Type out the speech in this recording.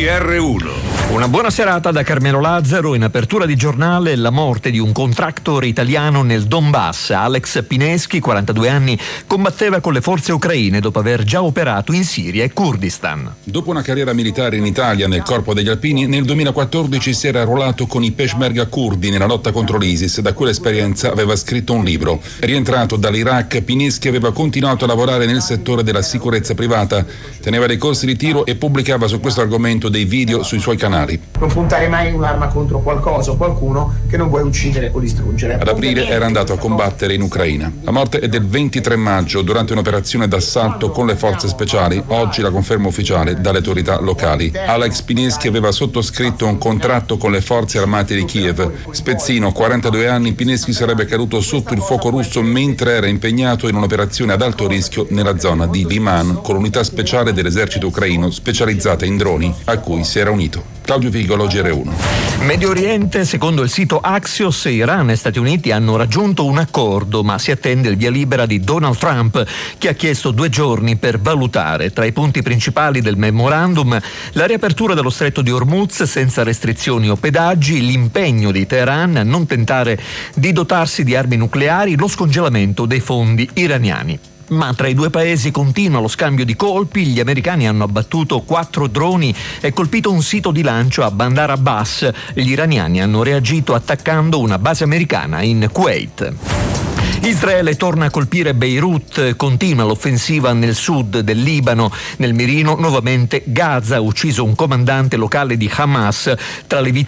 GR1. Una buona serata da Carmelo Lazzaro. In apertura di giornale, la morte di un contractor italiano nel Donbass. Alex Pineschi, 42 anni, combatteva con le forze ucraine dopo aver già operato in Siria e Kurdistan. Dopo una carriera militare in Italia nel corpo degli alpini, nel 2014 si era arruolato con i Peshmerga curdi nella lotta contro l'ISIS. Da quell'esperienza aveva scritto un libro. Rientrato dall'Iraq, Pineschi aveva continuato a lavorare nel settore della sicurezza privata, teneva dei corsi di tiro e pubblicava su questo argomento dei video sui suoi canali. Non puntare mai un'arma contro qualcosa o qualcuno che non vuoi uccidere o distruggere. Ad aprile era andato a combattere in Ucraina. La morte è del 23 maggio durante un'operazione d'assalto con le forze speciali. Oggi la conferma ufficiale dalle autorità locali. Alex Pineschi aveva sottoscritto un contratto con le forze armate di Kiev. Spezzino, 42 anni, Pineschi sarebbe caduto sotto il fuoco russo mentre era impegnato in un'operazione ad alto rischio nella zona di Liman con l'unità speciale dell'esercito ucraino specializzata in droni a cui si era unito. Claudio Vigolo, GR1. Medio Oriente, secondo il sito Axios, Iran e Stati Uniti hanno raggiunto un accordo, ma si attende il via libera di Donald Trump, che ha chiesto 2 giorni per valutare. Tra i punti principali del memorandum, la riapertura dello stretto di Hormuz senza restrizioni o pedaggi, l'impegno di Teheran a non tentare di dotarsi di armi nucleari, lo scongelamento dei fondi iraniani. Ma tra i due paesi continua lo scambio di colpi. Gli americani hanno abbattuto 4 droni e colpito un sito di lancio a Bandar Abbas. Gli iraniani hanno reagito attaccando una base americana in Kuwait. Israele torna a colpire Beirut, continua l'offensiva nel sud del Libano. Nel mirino nuovamente Gaza, ha ucciso un comandante locale di Hamas. Tra le